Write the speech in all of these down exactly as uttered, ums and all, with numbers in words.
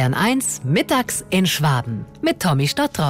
Bayern eins, mittags in Schwaben mit Tommy Stottrop.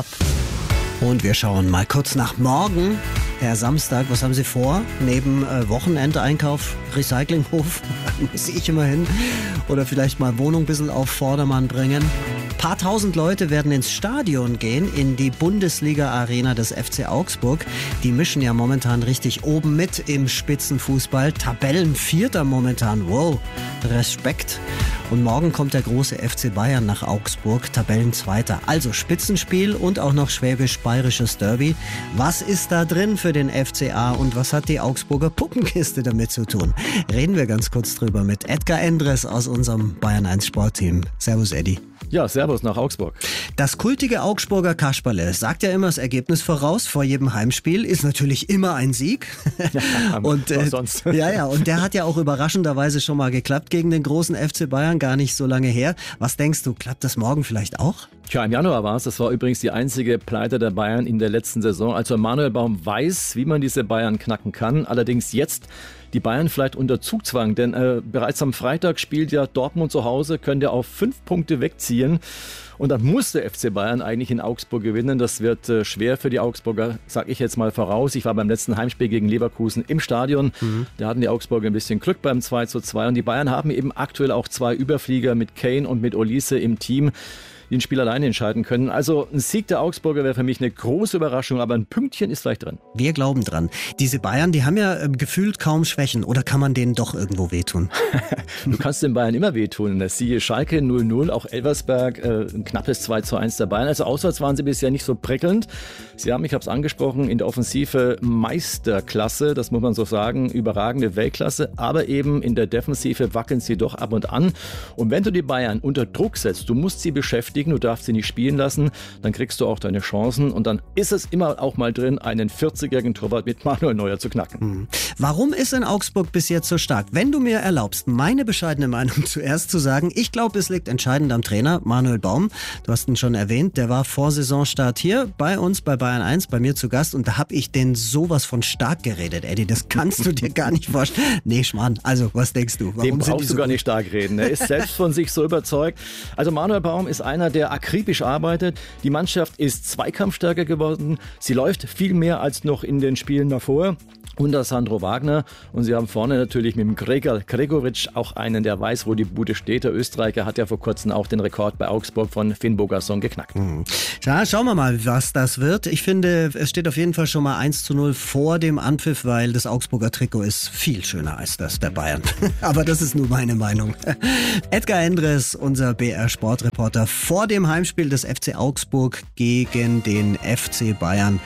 Und wir schauen mal kurz nach morgen. Herr Samstag, was haben Sie vor? Neben äh, Wochenendeinkauf, Recyclinghof, muss ich immer hin. Oder vielleicht mal Wohnung ein bisschen auf Vordermann bringen. Ein paar tausend Leute werden ins Stadion gehen, in die Bundesliga-Arena des F C Augsburg. Die mischen ja momentan richtig oben mit im Spitzenfußball. Tabellenvierter momentan. Wow, Respekt. Und morgen kommt der große F C Bayern nach Augsburg, Tabellenzweiter. Also Spitzenspiel und auch noch schwäbisch-bayerisches Derby. Was ist da drin für den F C A und was hat die Augsburger Puppenkiste damit zu tun? Reden wir ganz kurz drüber mit Edgar Endres aus unserem Bayern eins Sportteam. Servus, Eddy. Ja, servus nach Augsburg. Das kultige Augsburger Kasperle sagt ja immer das Ergebnis voraus vor jedem Heimspiel, ist natürlich immer ein Sieg. Ja, und, äh, was sonst? Ja, ja, und der hat ja auch überraschenderweise schon mal geklappt gegen den großen F C Bayern, gar nicht so lange her. Was denkst du, klappt das morgen vielleicht auch? Tja, im Januar war es. Das war übrigens die einzige Pleite der Bayern in der letzten Saison. Also Manuel Baum weiß, wie man diese Bayern knacken kann. Allerdings jetzt die Bayern vielleicht unter Zugzwang, denn äh, bereits am Freitag spielt ja Dortmund zu Hause, können ja auf fünf Punkte wegziehen. Und dann muss der F C Bayern eigentlich in Augsburg gewinnen. Das wird äh, schwer für die Augsburger, sage ich jetzt mal voraus. Ich war beim letzten Heimspiel gegen Leverkusen im Stadion. Mhm. Da hatten die Augsburger ein bisschen Glück beim zwei zu zwei. Und die Bayern haben eben aktuell auch zwei Überflieger mit Kane und mit Olise im Team, die ein Spiel alleine entscheiden können. Also ein Sieg der Augsburger wäre für mich eine große Überraschung, aber ein Pünktchen ist vielleicht drin. Wir glauben dran. Diese Bayern, die haben ja äh, gefühlt kaum Schwächen. Oder kann man denen doch irgendwo wehtun? Du kannst den Bayern immer wehtun. Das siehe Schalke null null, auch Elversberg, äh, ein knappes zwei zu eins der Bayern. Also auswärts waren sie bisher nicht so prickelnd. Sie haben, ich habe es angesprochen, in der Offensive Meisterklasse, das muss man so sagen, überragende Weltklasse. Aber eben in der Defensive wackeln sie doch ab und an. Und wenn du die Bayern unter Druck setzt, du musst sie beschäftigen, du darfst sie nicht spielen lassen, dann kriegst du auch deine Chancen und dann ist es immer auch mal drin, einen vierzigjährigen Torwart mit Manuel Neuer zu knacken. Hm. Warum ist in Augsburg bis jetzt so stark? Wenn du mir erlaubst, meine bescheidene Meinung zuerst zu sagen, ich glaube, es liegt entscheidend am Trainer Manuel Baum. Du hast ihn schon erwähnt, der war vor Saisonstart hier bei uns, bei Bayern eins, bei mir zu Gast und da habe ich den sowas von stark geredet, Eddie, das kannst du dir gar nicht vorstellen. Nee, Schmarrn, also was denkst du? Warum Dem sind brauchst die du so gar gut? nicht stark reden. Er ist selbst von sich so überzeugt. Also Manuel Baum ist einer, der akribisch arbeitet. Die Mannschaft ist zweikampfstärker geworden. Sie läuft viel mehr als noch in den Spielen davor. Unter Sandro Wagner. Und sie haben vorne natürlich mit dem Gregor Gregoritsch auch einen, der weiß, wo die Bude steht. Der Österreicher hat ja vor kurzem auch den Rekord bei Augsburg von Finn Bogason geknackt. Mhm. Ja, schauen wir mal, was das wird. Ich finde, es steht auf jeden Fall schon mal eins zu null vor dem Anpfiff, weil das Augsburger Trikot ist viel schöner als das der Bayern. Aber das ist nur meine Meinung. Edgar Endres, unser B R-Sportreporter, vor dem Heimspiel des F C Augsburg gegen den F C Bayern.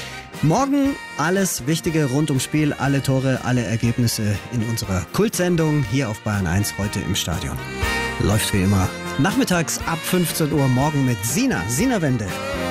Morgen alles Wichtige rund ums Spiel, alle Tore, alle Ergebnisse in unserer Kultsendung hier auf Bayern eins, heute im Stadion. Läuft wie immer nachmittags ab fünfzehn Uhr, morgen mit Sina, Sina Wende.